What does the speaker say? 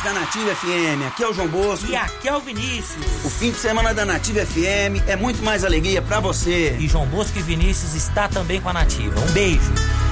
da Nativa FM, aqui é o João Bosco. E aqui é o Vinícius. O fim de semana da Nativa FM é muito mais alegria pra você. E João Bosco e Vinícius está também com a Nativa. Um beijo.